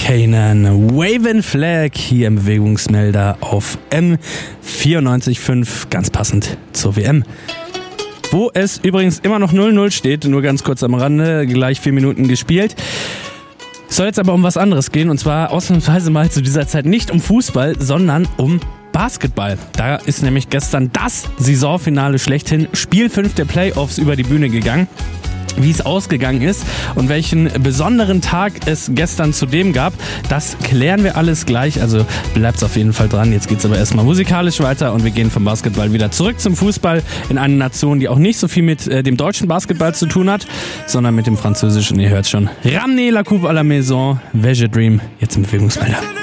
Kanan, Wavin' Flag hier im Bewegungsmelder auf M94.5, ganz passend zur WM. Wo es übrigens immer noch 0-0 steht, nur ganz kurz am Rande, gleich 4 Minuten gespielt. Soll jetzt aber um was anderes gehen, und zwar ausnahmsweise mal zu dieser Zeit nicht um Fußball, sondern um Basketball. Da ist nämlich gestern das Saisonfinale schlechthin, Spiel 5 der Playoffs, über die Bühne gegangen. Wie es ausgegangen ist und welchen besonderen Tag es gestern zudem gab, das klären wir alles gleich, also bleibt's auf jeden Fall dran. Jetzt geht's aber erstmal musikalisch weiter und wir gehen vom Basketball wieder zurück zum Fußball in eine Nation, die auch nicht so viel mit dem deutschen Basketball zu tun hat, sondern mit dem französischen. Ihr hört schon, Ramenez la coupe à la maison, Veja Dream, jetzt im Bewegungsmelder.